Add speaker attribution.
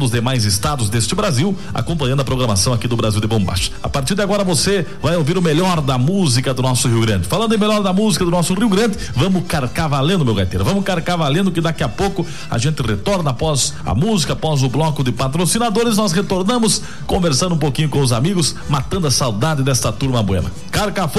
Speaker 1: nos demais estados deste Brasil, acompanhando a programação aqui do Brasil de Bombacha. A partir de agora você vai ouvir o melhor da música do nosso Rio Grande. Falando em melhor da música do nosso Rio Grande, vamos carcar valendo, meu gaiteiro. Vamos carcar valendo, que daqui a pouco a gente retorna após a música, após o bloco de patrocinadores. Nós retornamos conversando um pouquinho com os amigos, matando a saudade desta turma buena. Carca